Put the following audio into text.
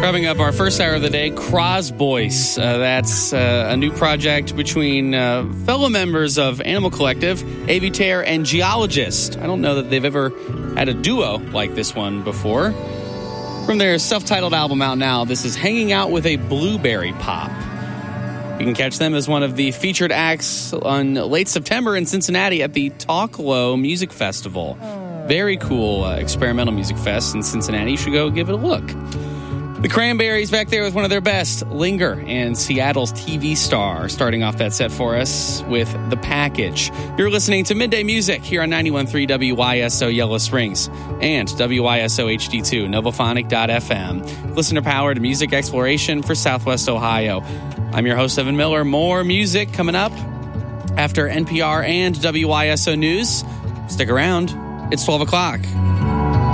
Wrapping up our first hour of the day, Crosboys. That's a new project between fellow members of Animal Collective, Aviator, and Geologist. I don't know that they've ever had a duo like this one before. From their self-titled album out now, this is Hanging Out with a Blueberry Pop. You can catch them as one of the featured acts on late September in Cincinnati at the Talk Low Music Festival. Very cool experimental music fest in Cincinnati. You should go give it a look. The Cranberries back there with one of their best, Linger, and Seattle's TV Star starting off that set for us with The Package. You're listening to Midday Music here on 91.3 WYSO Yellow Springs and WYSO HD2, Novophonic.fm. Listener-powered music exploration for Southwest Ohio. I'm your host, Evan Miller. More music coming up after NPR and WYSO News. Stick around. It's 12 o'clock.